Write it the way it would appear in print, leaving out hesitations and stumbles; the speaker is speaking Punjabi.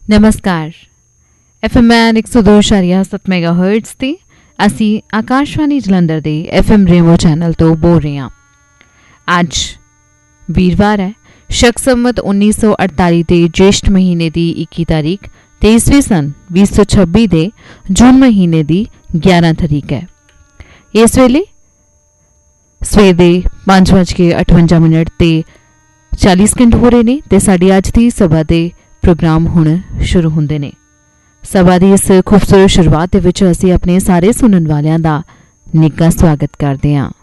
ਨਮਸਕਾਰ। FM 102.7 ਮੈਗਾਹਰਟਜ਼ ਤੇ ਅਸੀਂ ਆਕਾਸ਼ਵਾਣੀ ਜਲੰਧਰ ਦੇ FM ਰੇਨਬੋ ਚੈਨਲ ਤੋਂ ਬੋਲ ਰਹੇ ਹਾਂ। ਅੱਜ ਵੀਰਵਾਰ ਹੈ, ਸ਼ਕ ਸੰਮਤ 1948 ਦੇ ਜੇਸ਼ਟ ਮਹੀਨੇ ਦੀ 21 ਤਾਰੀਖ ਤੇ ਈਸਵੀ ਸਨ 2026 ਦੇ ਜੂਨ ਮਹੀਨੇ ਦੀ 11 ਤਾਰੀਖ ਹੈ। ਇਸ ਵੇਲੇ ਸਵੇਰ ਦੇ 5:58 ਤੇ 40 ਸਕਿੰਟ ਹੋ ਰਹੇ ਨੇ ਤੇ ਸਾਡੀ ਅੱਜ ਦੀ ਸਭਾ ਦੇ ਪ੍ਰੋਗਰਾਮ ਹੁਣ ਸ਼ੁਰੂ ਹੁੰਦੇ ਨੇ। ਸਭਾ ਦੀ ਇਸ ਖੂਬਸੂਰਤ ਸ਼ੁਰੂਆਤ ਦੇ ਵਿੱਚ ਅਸੀਂ ਆਪਣੇ ਸਾਰੇ ਸੁਣਨ ਵਾਲਿਆਂ ਦਾ ਨਿੱਘਾ ਸਵਾਗਤ ਕਰਦੇ ਹਾਂ।